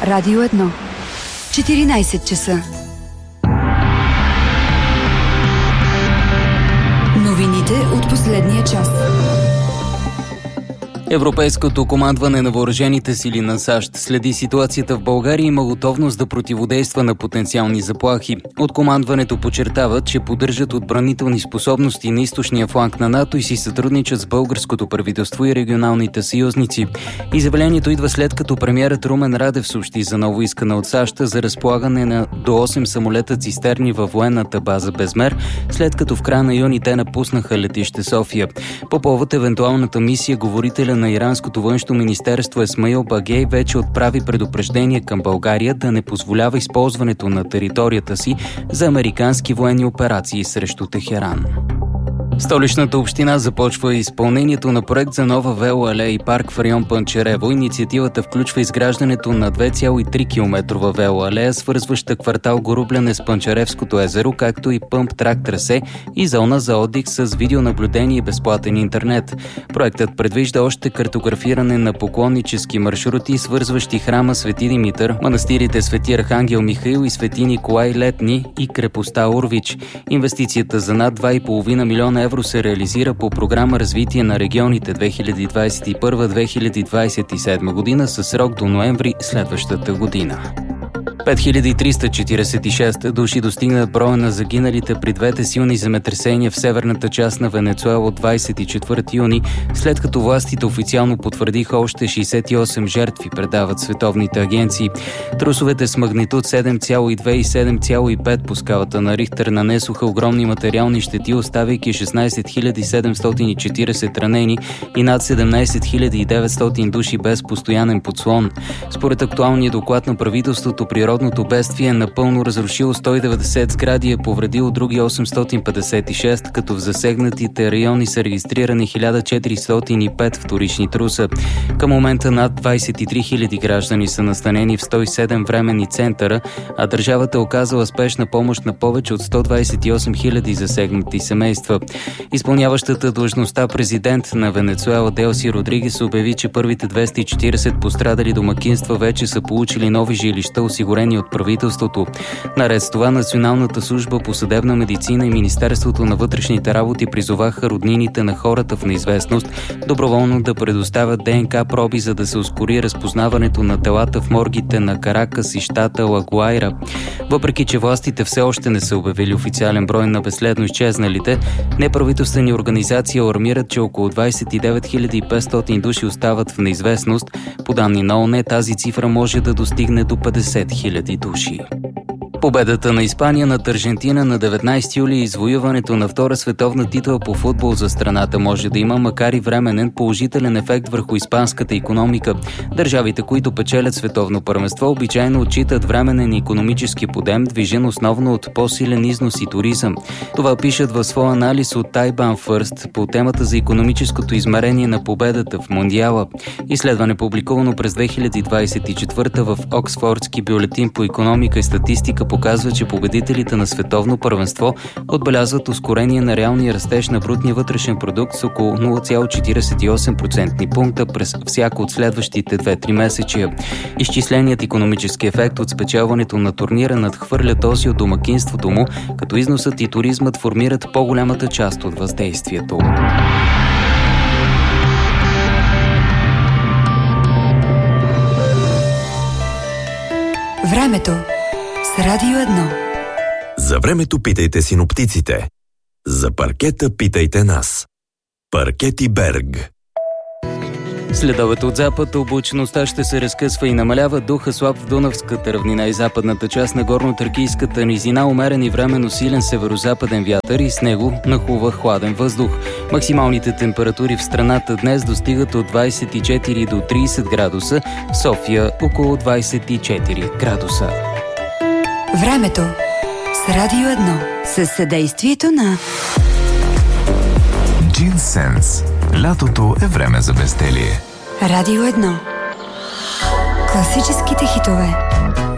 Радио 1. 14 часа. Новините от последния час. Европейското командване на въоръжените сили на САЩ следи ситуацията в България и има готовност да противодейства на потенциални заплахи. От командването подчертават, че поддържат отбранителни способности на източния фланг на НАТО и си сътрудничат с българското правителство и регионалните съюзници. Изявлението идва след като премиерът Румен Радев съобщи за ново искане от САЩ за разполагане на до 8 самолета цистерни във военната база Безмер, след като в края на юни те напуснаха летище София. По повод евентуалната мисия, говорителя на иранското външно министерство Исмаил Багей вече отправи предупреждение към България да не позволява използването на територията си за американски военни операции срещу Техеран. Столичната община започва изпълнението на проект за нова велоалея и парк в район Панчарево. Инициативата включва изграждането на 2,3 км велоалея, свързваща квартал Горубляне с Панчаревското езеро, както и пъмп-трак трасе и зона за отдих с видеонаблюдение и безплатен интернет. Проектът предвижда още картографиране на поклоннически маршрути, свързващи храма Свети Димитър, манастирите Свети Архангел Михаил и Свети Николай Летни и крепостта Урвич. Инвестицията за над 2,5 милиона евро се реализира по програма Развитие на регионите 2021-2027 година със срок до ноември следващата година. 5346 души достигнат броя на загиналите при двете силни земетресения в северната част на Венецуела от 24 юни, след като властите официално потвърдиха още 68 жертви, предават световните агенции. Трусовете с магнитуд 7,2 и 7,5 по скалата на Рихтер нанесоха огромни материални щети, оставяйки 16 740 ранени и над 17 900 души без постоянен подслон. Според актуалния доклад на правителството, природното бедствие е напълно разрушило 190 сгради и е повредило други 856, като в засегнатите райони са регистрирани 1405 вторични труса. Към момента над 23 000 граждани са настанени в 107 временни центъра, а държавата е оказала спешна помощ на повече от 128 000 засегнати семейства. Изпълняващата длъжността президент на Венецуела Делси Родригес обяви, че първите 240 пострадали домакинства вече са получили нови жилища, осигурени от правителството. Наред с това, Националната служба по съдебна медицина и Министерството на вътрешните работи призоваха роднините на хората в неизвестност доброволно да предоставят ДНК проби, за да се ускори разпознаването на телата в моргите на Каракас и щата Ла Гуайра. Въпреки че властите все още не са обявили официален брой на безследно изчезналите, неправителствени организации алармират, че около 29 500 души остават в неизвестност. По данни на ООН, тази цифра може да достигне до 50 000 души. Победата на Испания над Аржентина на 19 юли и извоюването на втора световна титла по футбол за страната може да има, макар и временен, положителен ефект върху испанската икономика. Държавите, които печелят световно първенство, обичайно отчитат временен икономически подем, движен основно от по-силен износ и туризъм. Това пишат в своя анализ от Тайбан Фърст по темата за икономическото измерение на победата в Мондиала. Изследване, публикувано през 2024 в Оксфордски бюлетин по икономика и статистика, показва, че победителите на световно първенство отбелязват ускорение на реалния растеж на брутния вътрешен продукт с около 0,48% пункта през всяко от следващите 2-3 месечия. Изчисленият икономически ефект от спечелването на турнира надхвърля този от домакинството му, като износът и туризмът формират по-голямата част от въздействието. Времето с Радио 1. За времето питайте синоптиците. За паркета питайте нас. Паркети Берг. Следовете от запад, облачността ще се разкъсва и намалява, духа слаб в Дунавската равнина и западната част на горно-тракийската низина, умерен и временно силен северозападен вятър и с него нахлува хладен въздух. Максималните температури в страната днес достигат от 24 до 30 градуса, в София около 24 градуса. Времето с Радио 1 със съдействието на Джинсенс. Лятото е време за безделие. Радио 1. Класическите хитове.